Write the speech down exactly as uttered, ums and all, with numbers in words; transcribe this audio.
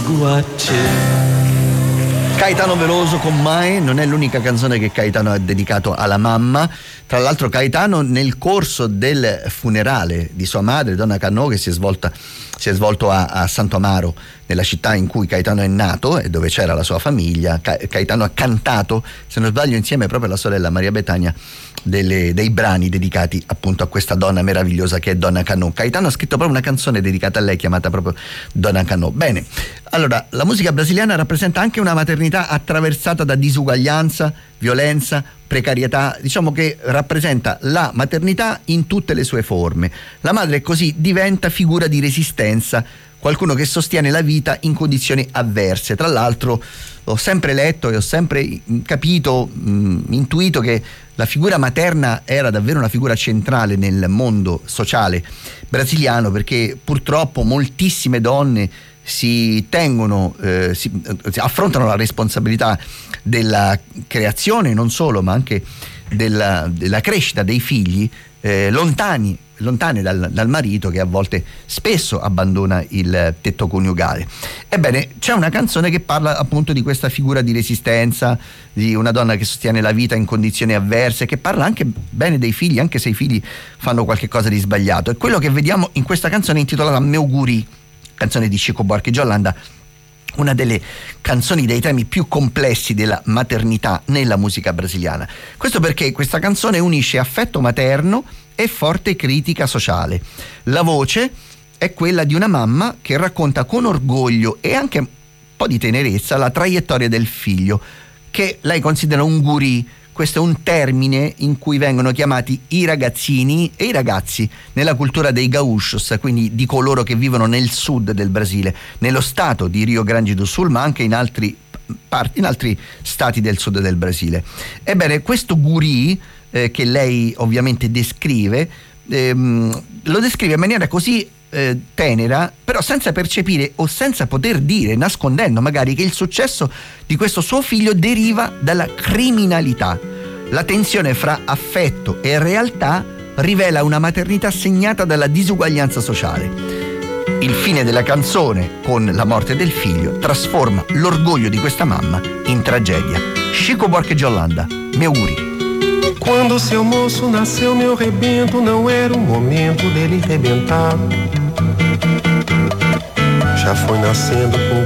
Caetano Veloso con Mai non è l'unica canzone che Caetano ha dedicato alla mamma. Tra l'altro Caetano, nel corso del funerale di sua madre, Donna Cannò, che si è svolta si è svolto a, a Santo Amaro, nella città in cui Caetano è nato e dove c'era la sua famiglia, Ca- Caetano ha cantato, se non sbaglio insieme proprio alla sorella Maria Betania, delle, dei brani dedicati appunto a questa donna meravigliosa che è Donna Cannò. Caetano ha scritto proprio una canzone dedicata a lei chiamata proprio Donna Cannò. Bene, allora la musica brasiliana rappresenta anche una maternità attraversata da disuguaglianza, violenza, precarietà. Diciamo che rappresenta la maternità in tutte le sue forme. La madre così diventa figura di resistenza, qualcuno che sostiene la vita in condizioni avverse. Tra l'altro ho sempre letto e ho sempre capito, mh, intuito che la figura materna era davvero una figura centrale nel mondo sociale brasiliano, perché purtroppo moltissime donne si tengono, eh, si, si affrontano la responsabilità della creazione, non solo, ma anche della, della crescita dei figli eh, lontani lontane dal, dal marito, che a volte spesso abbandona il tetto coniugale. Ebbene, c'è una canzone che parla appunto di questa figura di resistenza, di una donna che sostiene la vita in condizioni avverse, che parla anche bene dei figli, anche se i figli fanno qualche cosa di sbagliato. E quello che vediamo in questa canzone intitolata Meu Guri, canzone di Chico Buarque de Holanda, una delle canzoni dei temi più complessi della maternità nella musica brasiliana. Questo perché questa canzone unisce affetto materno e forte critica sociale. La voce è quella di una mamma che racconta con orgoglio e anche un po' di tenerezza la traiettoria del figlio, che lei considera un guri. Questo è un termine in cui vengono chiamati i ragazzini e i ragazzi nella cultura dei gaúchos, quindi di coloro che vivono nel sud del Brasile, nello stato di Rio Grande do Sul, ma anche in altri, parti, in altri stati del sud del Brasile. Ebbene, questo guri, eh, che lei ovviamente descrive, ehm, lo descrive in maniera così Eh, tenera, però senza percepire o senza poter dire, nascondendo magari, che il successo di questo suo figlio deriva dalla criminalità. La tensione fra affetto e realtà rivela una maternità segnata dalla disuguaglianza sociale. Il fine della canzone, con la morte del figlio, trasforma l'orgoglio di questa mamma in tragedia. Chico Buarque de Holanda, Meu Guri. Quando seu moço nasceu, meu rebento, não era o momento dele rebentar. Já foi nascendo com